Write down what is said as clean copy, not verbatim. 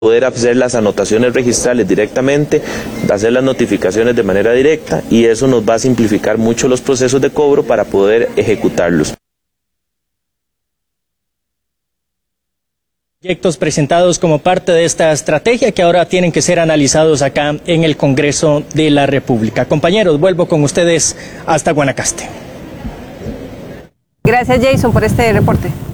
poder hacer las anotaciones registrales directamente, hacer las notificaciones de manera directa, y eso nos va a simplificar mucho los procesos de cobro para poder ejecutarlos. Proyectos presentados como parte de esta estrategia que ahora tienen que ser analizados acá en el Congreso de la República. Compañeros, vuelvo con ustedes hasta Guanacaste. Gracias, Jason, por este reporte.